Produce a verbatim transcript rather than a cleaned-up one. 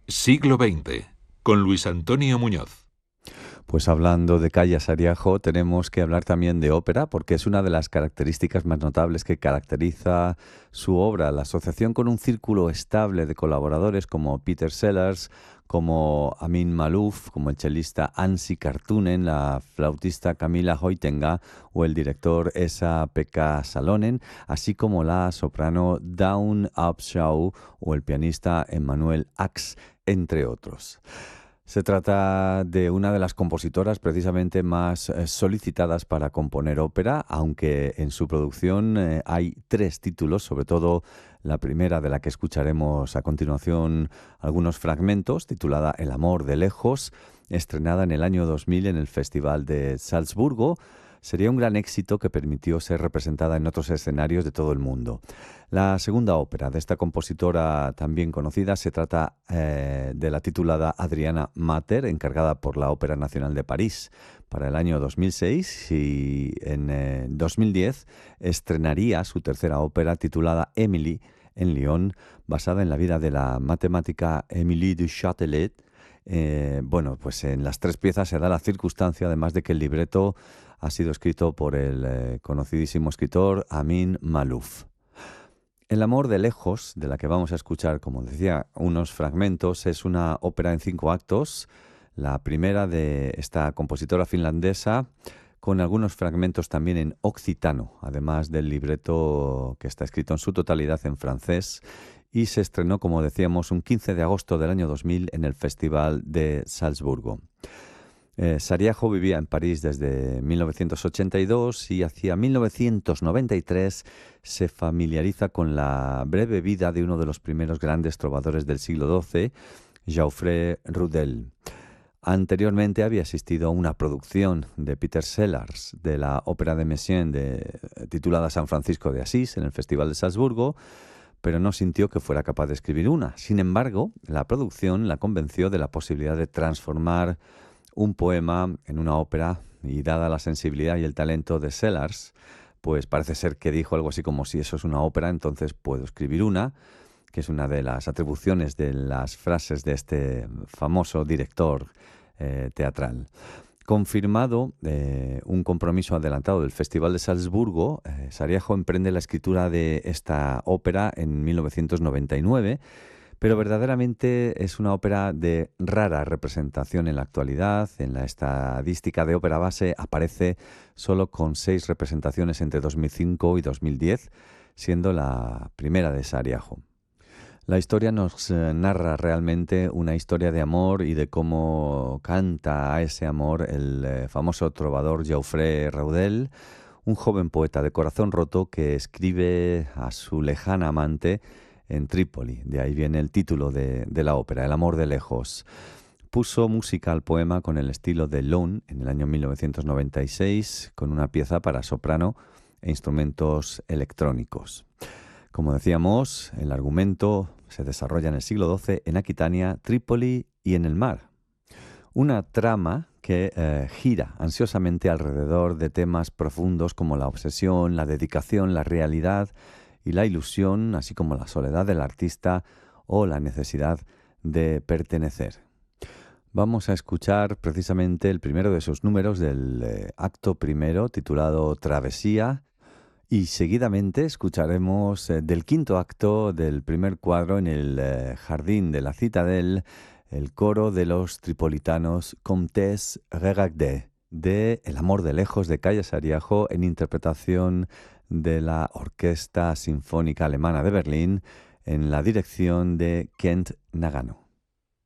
Siglo veinte, con Luis Antonio Muñoz. Pues hablando de Callas Ariajo, tenemos que hablar también de ópera, porque es una de las características más notables que caracteriza su obra, la asociación con un círculo estable de colaboradores como Peter Sellers, como Amin Maalouf, como el chelista Anssi Kartunen, la flautista Camila Hoitenga o el director Esa-Pekka Salonen, así como la soprano Dawn Abshaw o el pianista Emmanuel Ax, entre otros. Se trata de una de las compositoras precisamente más eh, solicitadas para componer ópera, aunque en su producción eh, hay tres títulos, sobre todo la primera de la que escucharemos a continuación algunos fragmentos, titulada El amor de lejos, estrenada en el año dos mil en el Festival de Salzburgo. Sería un gran éxito que permitió ser representada en otros escenarios de todo el mundo. La segunda ópera de esta compositora también conocida se trata eh, de la titulada Adriana Mater, encargada por la Ópera Nacional de París para el año dos mil seis, y en eh, dos mil diez estrenaría su tercera ópera titulada Emily en Lyon, basada en la vida de la matemática Émilie du Châtelet. Eh, bueno, pues en las tres piezas se da la circunstancia, además de que el libreto ha sido escrito por el eh, conocidísimo escritor Amin Maalouf. El amor de lejos, de la que vamos a escuchar, como decía, unos fragmentos, es una ópera en cinco actos, la primera de esta compositora finlandesa, con algunos fragmentos también en occitano, además del libreto que está escrito en su totalidad en francés, y se estrenó, como decíamos, un quince de agosto del año dos mil en el Festival de Salzburgo. Eh, Sariajo vivía en París desde mil novecientos ochenta y dos y hacia mil novecientos noventa y tres se familiariza con la breve vida de uno de los primeros grandes trovadores del siglo doce, Geoffrey Rudel. Anteriormente había asistido a una producción de Peter Sellers de la ópera de Messiaen de, titulada San Francisco de Asís en el Festival de Salzburgo, pero no sintió que fuera capaz de escribir una. Sin embargo, la producción la convenció de la posibilidad de transformar un poema en una ópera, y dada la sensibilidad y el talento de Sellers, pues parece ser que dijo algo así como: si eso es una ópera, entonces puedo escribir una, que es una de las atribuciones de las frases de este famoso director eh, teatral. Confirmado eh, un compromiso adelantado del Festival de Salzburgo, eh, Sariajo emprende la escritura de esta ópera en mil novecientos noventa y nueve, pero verdaderamente es una ópera de rara representación en la actualidad. En la estadística de ópera base aparece solo con seis representaciones entre dos mil cinco y dos mil diez, siendo la primera de Sariajo. La historia nos eh, narra realmente una historia de amor y de cómo canta a ese amor el eh, famoso trovador Geoffrey Rudel, un joven poeta de corazón roto que escribe a su lejana amante en Trípoli. De ahí viene el título de, de la ópera, El amor de lejos. Puso música al poema con el estilo de Lone en el año mil novecientos noventa y seis, con una pieza para soprano e instrumentos electrónicos. Como decíamos, el argumento se desarrolla en el siglo doce en Aquitania, Trípoli y en el mar. Una trama que eh, gira ansiosamente alrededor de temas profundos como la obsesión, la dedicación, la realidad y la ilusión, así como la soledad del artista o la necesidad de pertenecer. Vamos a escuchar precisamente el primero de esos números del eh, acto primero, titulado Travesía, y seguidamente escucharemos eh, del quinto acto del primer cuadro en el eh, jardín de la Citadel, el coro de los tripolitanos Comtesse Regardé, de El amor de lejos de Callas Ariajo, en interpretación de la Orquesta Sinfónica Alemana de Berlín, en la dirección de Kent Nagano.